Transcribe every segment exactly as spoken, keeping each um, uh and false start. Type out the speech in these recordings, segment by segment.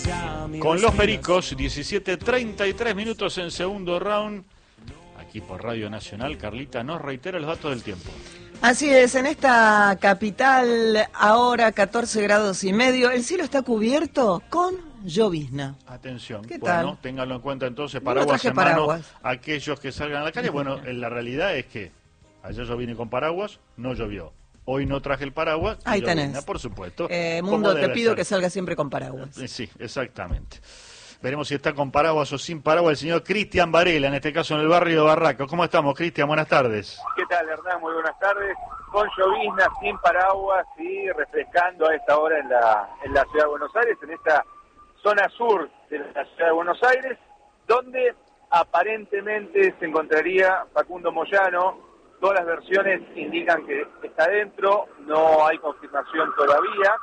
Con los Pericos, diecisiete treinta y tres minutos en segundo round. Aquí por Radio Nacional, Carlita nos reitera los datos del tiempo. Así es, en esta capital ahora catorce grados y medio, el cielo está cubierto con llovizna. Atención, ¿Qué bueno, tal? ténganlo en cuenta entonces, No paraguas traje en mano, paraguas. aquellos que salgan a la calle. Bueno, la realidad es que ayer yo vine con paraguas, no llovió. Hoy no traje el paraguas. Ahí llovizna, tenés. por supuesto. Eh, como Mundo, te debe pido ser. que salga siempre con paraguas. Eh, Sí, exactamente. Veremos si está con paraguas o sin paraguas el señor Cristian Varela, en este caso en el barrio de Barraca. ¿Cómo estamos, Cristian? Buenas tardes. ¿Qué tal, Hernán? Muy buenas tardes. Con llovizna, sin paraguas y refrescando a esta hora en la, en la ciudad de Buenos Aires, en esta zona sur de la ciudad de Buenos Aires, donde aparentemente se encontraría Facundo Moyano. Todas las versiones indican que está dentro, no hay confirmación todavía.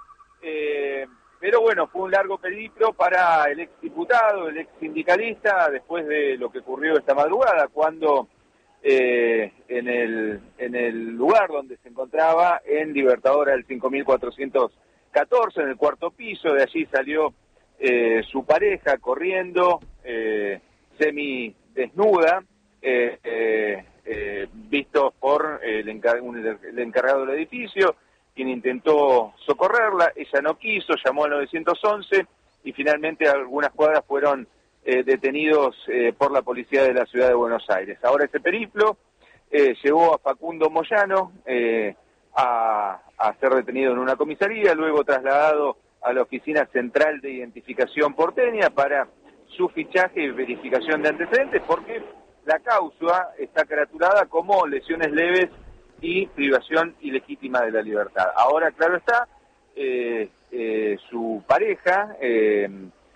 Eh, pero bueno, fue un largo periplo para el ex diputado, el ex sindicalista, después de lo que ocurrió esta madrugada, cuando eh, en el en el lugar donde se encontraba, en Libertadora del cinco mil cuatrocientos catorce, en el cuarto piso, de allí salió eh, su pareja corriendo, eh, semi desnuda, eh, eh, eh, visto por el, encar un, el encargado del edificio, quien intentó socorrerla. Ella no quiso, llamó al nueve once y finalmente algunas cuadras fueron eh, detenidos eh, por la policía de la ciudad de Buenos Aires. Ahora ese periplo eh, llevó a Facundo Moyano eh, a, a ser detenido en una comisaría, luego trasladado a la Oficina Central de Identificación porteña para su fichaje y verificación de antecedentes, porque la causa está caratulada como lesiones leves y privación ilegítima de la libertad. Ahora, claro está, eh, eh, su pareja eh,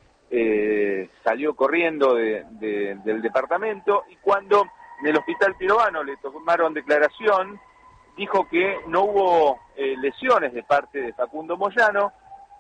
eh, salió corriendo de, de, del departamento, y cuando en el Hospital Pirovano le tomaron declaración, dijo que no hubo eh, lesiones de parte de Facundo Moyano,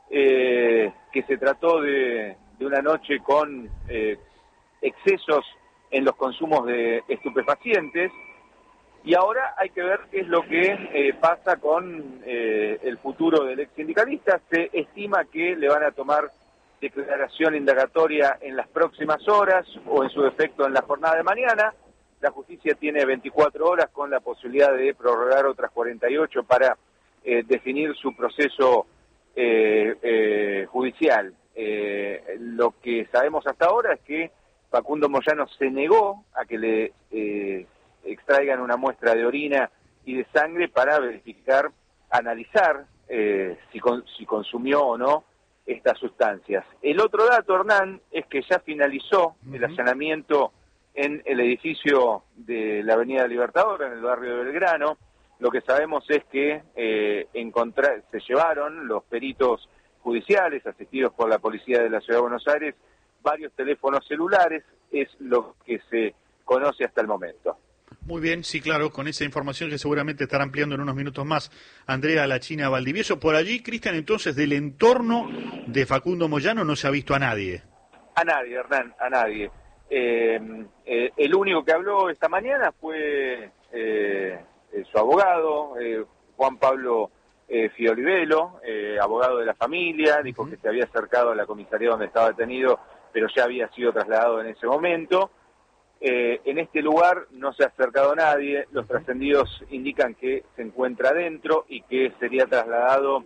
eh, que se trató de, de una noche con eh, excesos en los consumos de estupefacientes. Y ahora hay que ver qué es lo que eh, pasa con eh, el futuro del ex sindicalista. Se estima que le van a tomar declaración indagatoria en las próximas horas o en su defecto en la jornada de mañana. La justicia tiene veinticuatro horas con la posibilidad de prorrogar otras cuarenta y ocho para eh, definir su proceso eh, eh, judicial. Eh, lo que sabemos hasta ahora es que Facundo Moyano se negó a que le eh, extraigan una muestra de orina y de sangre para verificar, analizar eh, si, con, si consumió o no estas sustancias. El otro dato, Hernán, es que ya finalizó uh-huh. el allanamiento en el edificio de la Avenida Libertador, en el barrio de Belgrano. Lo que sabemos es que eh, encontrar, se llevaron los peritos judiciales asistidos por la policía de la Ciudad de Buenos Aires varios teléfonos celulares, es lo que se conoce hasta el momento. Muy bien, sí, claro, con esa información que seguramente estará ampliando en unos minutos más Andrea La China Valdivieso. Por allí, Cristian, entonces, del entorno de Facundo Moyano no se ha visto a nadie. A nadie, Hernán, a nadie. Eh, eh, el único que habló esta mañana fue eh, su abogado, eh, Juan Pablo eh, Fiolivelo, eh, abogado de la familia, dijo uh-huh. que se había acercado a la comisaría donde estaba detenido, pero ya había sido trasladado en ese momento. Eh, en este lugar no se ha acercado nadie, los trascendidos indican que se encuentra adentro y que sería trasladado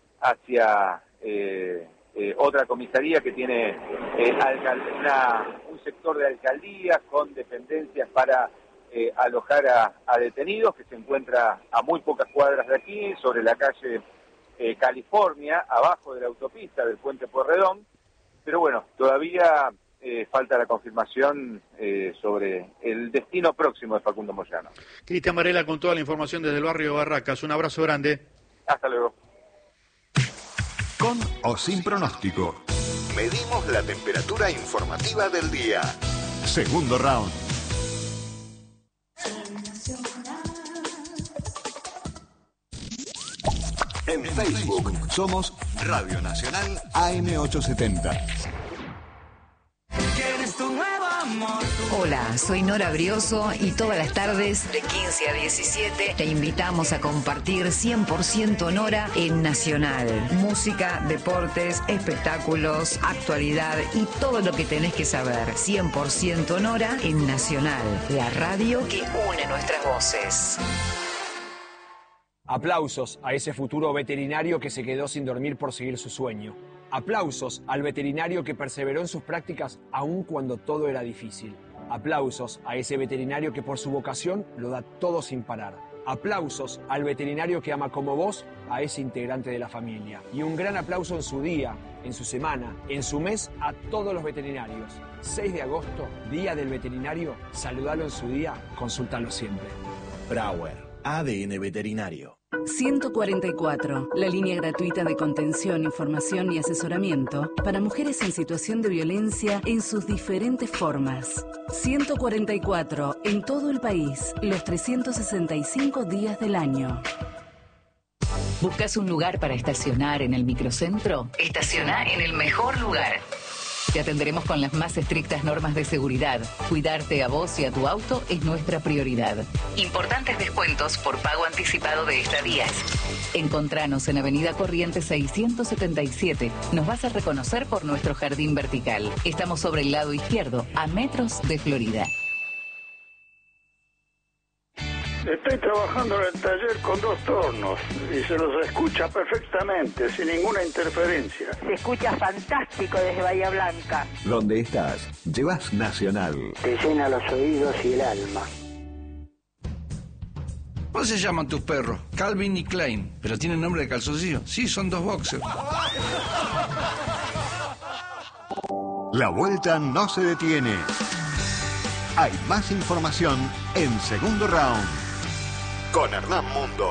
hacia eh, eh, otra comisaría que tiene eh, una, un sector de alcaldía con dependencias para eh, alojar a, a detenidos, que se encuentra a muy pocas cuadras de aquí, sobre la calle eh, California, abajo de la autopista del Puente Pueyrredón. Pero bueno, todavía eh, falta la confirmación eh, sobre el destino próximo de Facundo Moyano. Cristian Varela con toda la información desde el barrio de Barracas. Un abrazo grande. Hasta luego. Con o sin pronóstico. Medimos la temperatura informativa del día. Segundo round. En Facebook somos Radio Nacional A M ochocientos setenta. ¿Quién es tu nuevo amor? Hola, soy Nora Brioso y todas las tardes de quince a diecisiete te invitamos a compartir cien por ciento Nora en Nacional. Música, deportes, espectáculos, actualidad y todo lo que tenés que saber. cien por ciento Nora en Nacional, la radio que une nuestras voces. Aplausos a ese futuro veterinario que se quedó sin dormir por seguir su sueño. Aplausos al veterinario que perseveró en sus prácticas aun cuando todo era difícil. Aplausos a ese veterinario que por su vocación lo da todo sin parar. Aplausos al veterinario que ama como vos a ese integrante de la familia. Y un gran aplauso en su día, en su semana, en su mes a todos los veterinarios. seis de agosto, Día del Veterinario. Saludalo en su día, consúltalo siempre. Brauer, A D N Veterinario. ciento cuarenta y cuatro, la línea gratuita de contención, información y asesoramiento para mujeres en situación de violencia en sus diferentes formas. ciento cuarenta y cuatro, en todo el país, los trescientos sesenta y cinco días del año. ¿Buscas un lugar para estacionar en el microcentro? Estaciona en el mejor lugar. Te atenderemos con las más estrictas normas de seguridad. Cuidarte a vos y a tu auto es nuestra prioridad. Importantes descuentos por pago anticipado de estadías. Encontranos en Avenida Corrientes seiscientos setenta y siete. Nos vas a reconocer por nuestro jardín vertical. Estamos sobre el lado izquierdo, a metros de Florida. Estoy trabajando en el taller con dos tornos y se los escucha perfectamente, sin ninguna interferencia. Se escucha fantástico desde Bahía Blanca. Donde estás, llevas Nacional. Te llena los oídos y el alma. ¿Cómo se llaman tus perros? Calvin y Klein. ¿Pero tienen nombre de calzoncillo? Sí, son dos boxers. La vuelta no se detiene. Hay más información en Segundo Round. Con Hernán Mundo.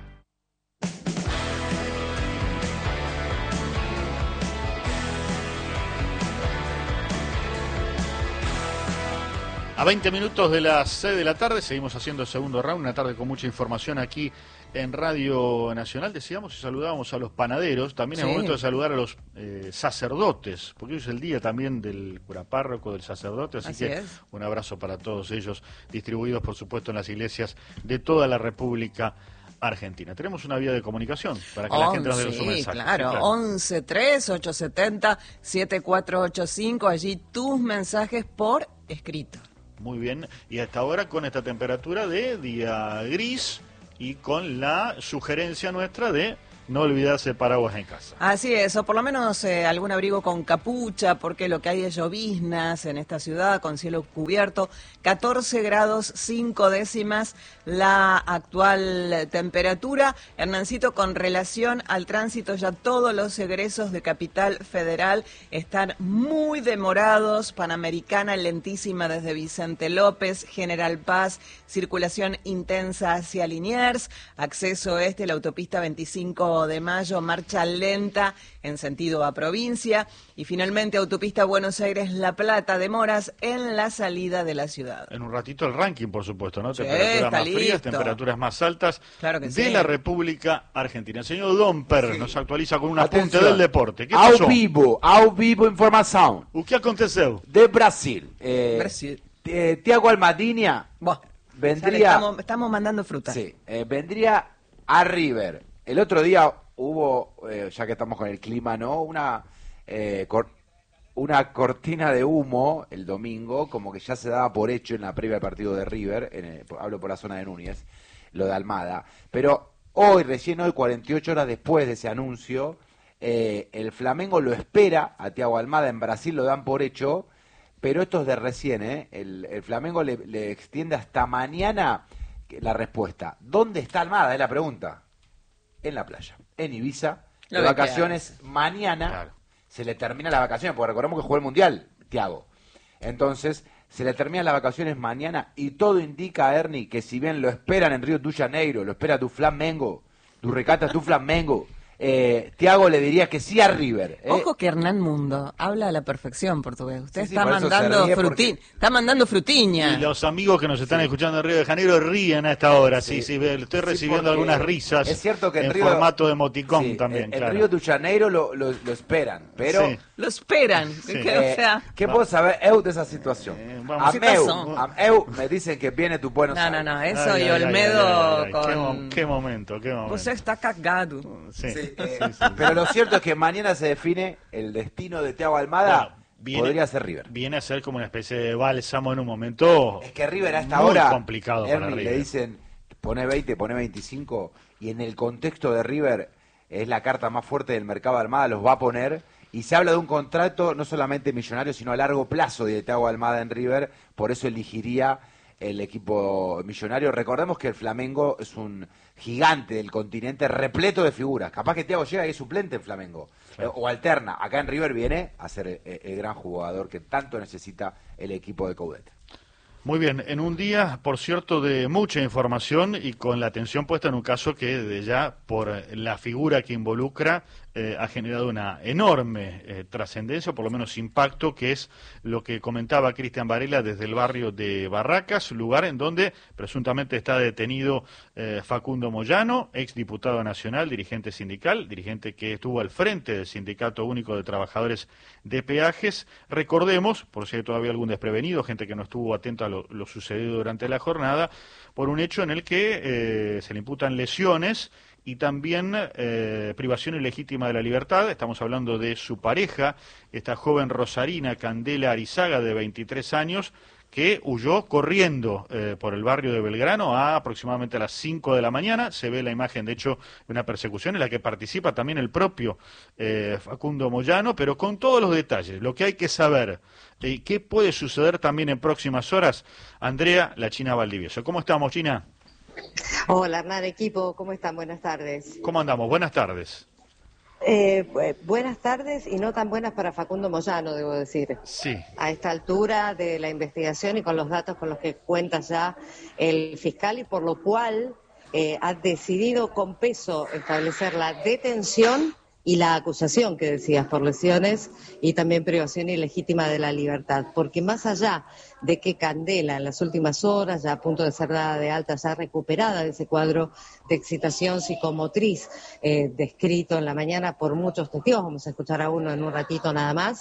A veinte minutos de las seis de la tarde seguimos haciendo el Segundo Round, una tarde con mucha información aquí en Radio Nacional. Decíamos y saludábamos a los panaderos, también sí. Es momento de saludar a los eh, sacerdotes, porque hoy es el día también del cura párroco, del sacerdote, así, así que es. Un abrazo para todos ellos, distribuidos por supuesto en las iglesias de toda la República Argentina. Tenemos una vía de comunicación para que once, la gente nos dé su mensaje. Claro, sí, claro, once tres ocho siete cero siete cuatro ocho cinco, allí tus mensajes por escrito. Muy bien, y hasta ahora con esta temperatura de día gris y con la sugerencia nuestra de no olvidarse el paraguas en casa. Así es, o por lo menos eh, algún abrigo con capucha, porque lo que hay es lloviznas en esta ciudad con cielo cubierto. catorce grados cinco décimas la actual temperatura. Hernancito, con relación al tránsito, ya todos los egresos de Capital Federal están muy demorados. Panamericana lentísima desde Vicente López, General Paz, circulación intensa hacia Liniers, acceso este, la autopista veinticinco de mayo, marcha lenta en sentido a provincia, y finalmente autopista Buenos Aires-La Plata, demoras en la salida de la ciudad. En un ratito el ranking, por supuesto, ¿no? Sí, temperaturas más listo. frías, temperaturas más altas claro que de sí. la República Argentina. El señor Domper sí. nos actualiza con un apunte Atención. del deporte. ¿Qué pasó? Ao vivo, ao vivo informação. O que aconteceu? De Brasil. Eh, Brasil. Eh, Thiago Almadinha Buah, vendría... Estamos, estamos mandando fruta. Sí, eh, vendría a River. El otro día hubo, eh, ya que estamos con el clima, ¿no? Una, eh, cor una cortina de humo el domingo, como que ya se daba por hecho en la previa del partido de River, en el, hablo por la zona de Núñez, lo de Almada. Pero hoy, recién hoy, cuarenta y ocho horas después de ese anuncio, eh, el Flamengo lo espera a Thiago Almada, en Brasil lo dan por hecho, pero esto es de recién, ¿eh? El, el Flamengo le, le extiende hasta mañana la respuesta. ¿Dónde está Almada? Es la pregunta. En la playa, en Ibiza, de vacaciones mañana, claro. Se le termina las vacaciones, porque recordemos que jugó el Mundial, Thiago. Entonces, se le terminan las vacaciones mañana y todo indica, Ernie, que si bien lo esperan en Río de Janeiro, lo espera tu Flamengo, tu recata tu Flamengo, eh, Thiago le diría que sí a River. ¿eh? Ojo que Hernán Mundo habla a la perfección portugués. Usted Sí, sí, está por eso mandando se ríe frutín, porque- está mandando frutiña. Y los amigos que nos están escuchando en Río de Janeiro ríen a esta hora, sí, sí, Sí. ve- estoy Sí, recibiendo porque algunas risas es cierto que en en Río- formato de emoticón Sí, también, en, en claro. Río de Janeiro lo, lo, lo esperan, pero... Sí. Lo esperan. Sí. que, Eh, o sea, ¿Qué puedo saber eu de esa situación? vamos. a, ¿Qué meu, pasó? a eu me dicen que viene tu Buenos no, Aires. no, no, eso Ay, y ay, ay, Olmedo ay, ay, ay, con... Qué, mo- qué momento, qué momento. Usted está cagado. Sí. Sí, eh, Sí, sí, sí. Pero lo cierto es que mañana se define el destino de Thiago Almada. Bueno, viene- podría ser River. Viene a ser como una especie de bálsamo en un momento. Es que River a esta muy hora, complicado para Ernie, River. le dicen, pone veinte, pone veinticinco, y en el contexto de River es la carta más fuerte del mercado de Almada, los va a poner, y se habla de un contrato no solamente millonario, sino a largo plazo de Thiago Almada en River, por eso elegiría el equipo millonario. Recordemos que el Flamengo es un gigante del continente repleto de figuras. Capaz que Thiago llega y es suplente en Flamengo, Claro. eh, o alterna. Acá en River viene a ser el, el gran jugador que tanto necesita el equipo de Coudet. Muy bien, en un día, por cierto, de mucha información y con la atención puesta en un caso que desde ya, por la figura que involucra, eh, ha generado una enorme eh, trascendencia, o por lo menos impacto, que es lo que comentaba Cristian Varela desde el barrio de Barracas, lugar en donde presuntamente está detenido eh, Facundo Moyano, ex diputado nacional, dirigente sindical, dirigente que estuvo al frente del Sindicato Único de Trabajadores de Peajes. Recordemos, por si hay todavía algún desprevenido, gente que no estuvo atenta a lo, lo sucedido durante la jornada, por un hecho en el que eh, se le imputan lesiones y también eh, privación ilegítima de la libertad. Estamos hablando de su pareja, esta joven rosarina Candela Arizaga, de veintitrés años, que huyó corriendo eh, por el barrio de Belgrano a aproximadamente a las cinco de la mañana. Se ve la imagen, de hecho, de una persecución en la que participa también el propio eh, Facundo Moyano, pero con todos los detalles, lo que hay que saber, eh, qué puede suceder también en próximas horas. Andrea, la China Valdivieso. ¿Cómo estamos, China? Hola, Hernán, equipo, ¿cómo están? Buenas tardes. ¿Cómo andamos? Buenas tardes. Eh, bu- buenas tardes y no tan buenas para Facundo Moyano, debo decir. Sí. A esta altura de la investigación y con los datos con los que cuenta ya el fiscal, y por lo cual eh, ha decidido con peso establecer la detención y la acusación que decías por lesiones y también privación ilegítima de la libertad, porque más allá de que Candela en las últimas horas, ya a punto de ser dada de alta, ya recuperada de ese cuadro de excitación psicomotriz eh, descrito en la mañana por muchos testigos, vamos a escuchar a uno en un ratito nada más,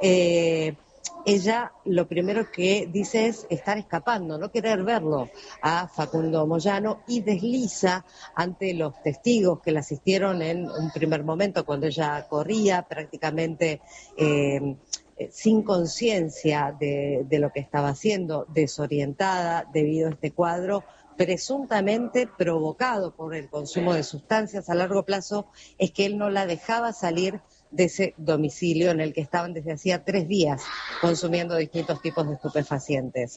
eh, ella lo primero que dice es estar escapando, no querer verlo a Facundo Moyano, y desliza ante los testigos que la asistieron en un primer momento cuando ella corría prácticamente eh, sin conciencia de, de lo que estaba haciendo, desorientada debido a este cuadro presuntamente provocado por el consumo de sustancias a largo plazo, es que él no la dejaba salir de ese domicilio en el que estaban desde hacía tres días consumiendo distintos tipos de estupefacientes.